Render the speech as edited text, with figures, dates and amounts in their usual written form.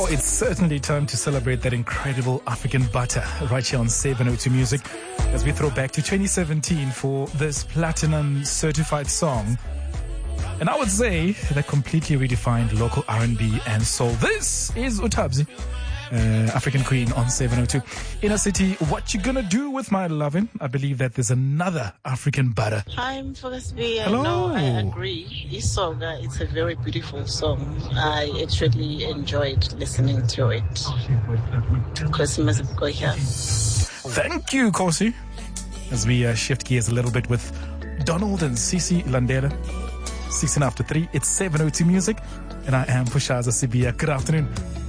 It's certainly time to celebrate that incredible African butter right here on 702 Music as we throw back to 2017 for this platinum certified song. And I would say that completely redefined local R&B and soul. This is Uthabzi, African Queen on 702. Inner City, what you gonna do with my lovin'? I believe that there's another African butter. Hi, Mfokasibi. Hello. No, I agree. Isoga, it's a very beautiful song. I actually enjoyed listening to it. Thank you, Kosi. As we shift gears a little bit with Donald and Sisi Landela. 16 after 3, it's 702 Music, and I am Pushaza Sibia. Good afternoon.